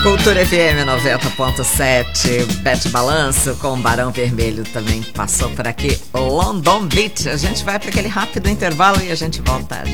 Cultura FM 90.7, Bete Balanço com Barão Vermelho também passou por aqui. London Beat. A gente vai para aquele rápido intervalo e a gente volta